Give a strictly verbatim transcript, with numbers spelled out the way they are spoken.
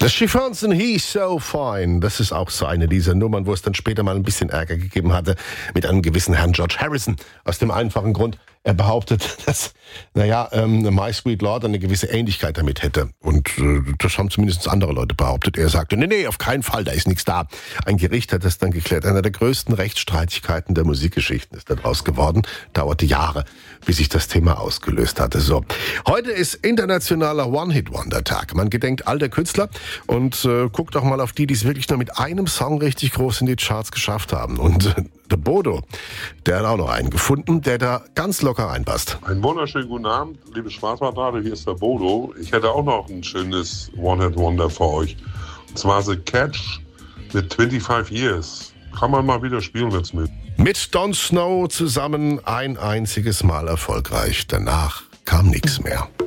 The Chiffons and He's So Fine. Das ist auch so eine dieser Nummern, wo es dann später mal ein bisschen Ärger gegeben hatte mit einem gewissen Herrn George Harrison. Aus dem einfachen Grund, er behauptet, dass, naja, ähm, My Sweet Lord eine gewisse Ähnlichkeit damit hätte. Und äh, das haben zumindest andere Leute behauptet. Er sagte, nee, nee, auf keinen Fall, da ist nichts da. Ein Gericht hat das dann geklärt. Einer der größten Rechtsstreitigkeiten der Musikgeschichten ist daraus geworden. Dauerte Jahre, bis sich das Thema ausgelöst hatte. So, heute ist internationaler One-Hit-Wonder-Tag. Man gedenkt all der Künstler und äh, guckt auch mal auf die, die es wirklich nur mit einem Song richtig groß in die Charts geschafft haben. Und äh, der Bodo, der hat auch noch einen gefunden, der da ganz locker reinpasst. Einen wunderschönen guten Abend, liebe Schwarzwaldrate, hier ist der Bodo. Ich hätte auch noch ein schönes One-Hit-Wonder für euch. Und zwar The Catch mit twenty-five Years. Kann man mal wieder spielen, wenn's mit. Mit Don Snow zusammen ein einziges Mal erfolgreich. Danach kam nichts mehr.